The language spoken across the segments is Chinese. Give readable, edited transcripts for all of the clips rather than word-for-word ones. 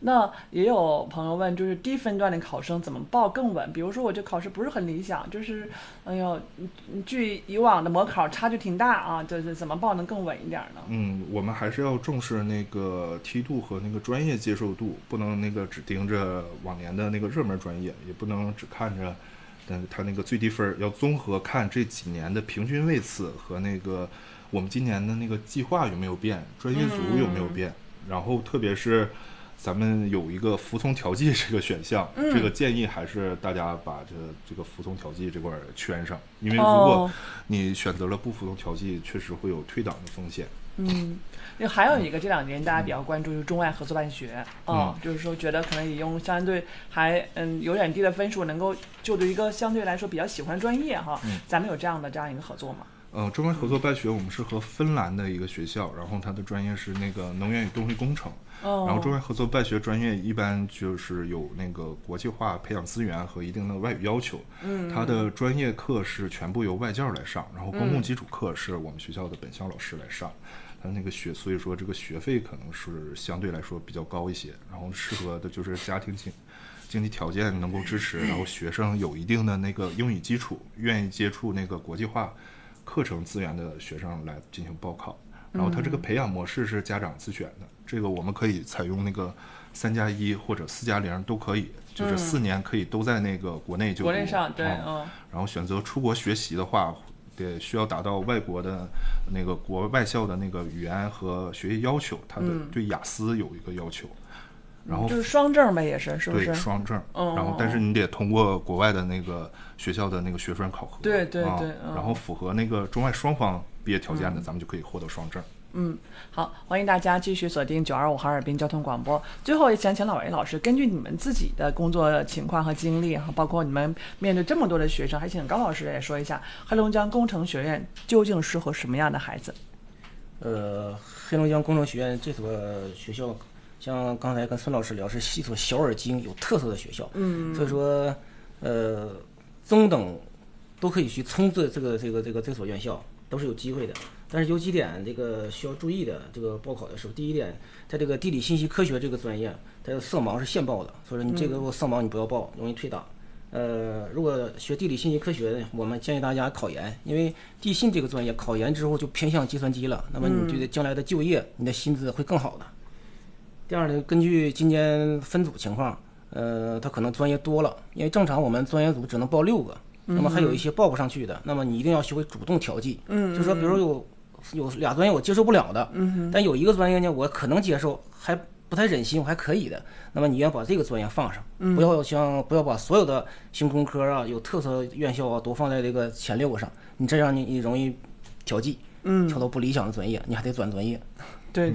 那也有朋友问，就是低分段的考生怎么报更稳？比如说我这考试不是很理想，就是哎呦，距以往的模考差距挺大啊，就是怎么报能更稳一点呢？ 我们还是要重视那个梯度和那个专业接受度，不能那个只盯着往年的那个热门专业，也不能只看着它那个最低分，要综合看这几年的平均位次和那个我们今年的那个计划有没有变，专业组有没有变，然后特别是咱们有一个服从调剂这个选项，这个建议还是大家把这个服从调剂这块圈上，因为如果你选择了不服从调剂，确实会有退档的风险。 还有一个这2年大家比较关注就是中外合作办学就是说觉得可能也用相对还有点低的分数能够就读一个相对来说比较喜欢专业哈，咱们有这样一个合作吗？ 中外合作办学我们是和芬兰的一个学校，然后它的专业是那个能源与动力工程，然后中外合作办学专业一般就是有那个国际化培养资源和一定的外语要求，它的专业课是全部由外教来上，然后公共基础课是我们学校的本校老师来上，它那个所以说这个学费可能是相对来说比较高一些，然后适合的就是家庭经济条件能够支持，然后学生有一定的那个英语基础，愿意接触那个国际化课程资源的学生来进行报考，然后它这个培养模式是家长自选的，这个我们可以采用那个3+1或者4+0都可以，就是4年可以都在那个国内就读， 国内上对， 然后选择出国学习的话，得需要达到外国的那个国外校的那个语言和学习要求，它的对雅思有一个要求。然后就是双证呗，是不是？ 对，双证。然后但是你得通过国外的那个学校的那个学分考核。 对。 然后符合那个中外双方毕业条件的，咱们就可以获得双证。 好，欢迎大家继续锁定925哈尔滨交通广播。最后也想请老师，根据你们自己的工作情况和经历，包括你们面对这么多的学生，还请高老师也说一下黑龙江工程学院究竟适合什么样的孩子？ 黑龙江工程学院这所学校，像刚才跟孙老师聊，是一所小而精、有特色的学校。所以说，中等都可以去冲这所院校，都是有机会的。但是有几点这个需要注意的，这个报考的时候，第一点，在这个地理信息科学这个专业，它的色盲是限报的，所以说你这个色盲你不要报，容易退档。如果学地理信息科学，我们建议大家考研，因为地信这个专业考研之后就偏向计算机了，那么你对的将来的就业，你的薪资会更好的。第二呢，根据今年分组情况，他可能专业多了，因为正常我们专业组只能报6个，那么还有一些报不上去的，那么你一定要学会主动调剂。就是说，比如有2专业我接受不了的，但有一个专业呢，我可能接受，还不太忍心，我还可以的，那么你要把这个专业放上，不要把所有的星空科啊、有特色院校啊都放在这个前6个上，你这样你容易调剂，调到不理想的专业，你还得转专业。 对。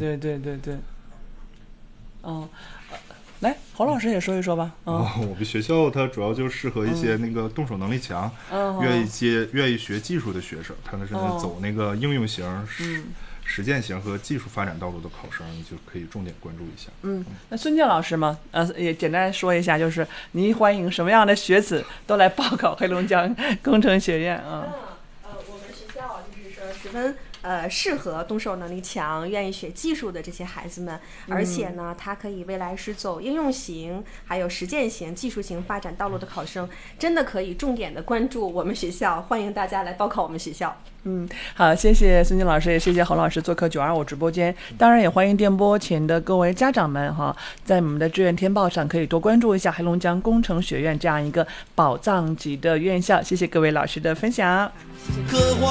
来，侯老师也说一说吧。 我们学校它主要就适合一些那个动手能力强、愿意学技术的学生，他们是走那个应用型、实践型和技术发展道路的考生，就可以重点关注一下。 那孙健老师嘛，也简单说一下，就是您欢迎什么样的学子都来报考黑龙江工程学院啊？ 我们学校就是说十分适合动手能力强、愿意学技术的这些孩子们，而且呢，他可以未来是走应用型、还有实践型、技术型发展道路的考生，真的可以重点的关注我们学校，欢迎大家来报考我们学校。 好，谢谢孙静老师，也谢谢侯老师做客925直播间。当然也欢迎电波前的各位家长们在我们的志愿天报上可以多关注一下黑龙江工程学院这样一个宝藏级的院校。谢谢各位老师的分享。 谢谢。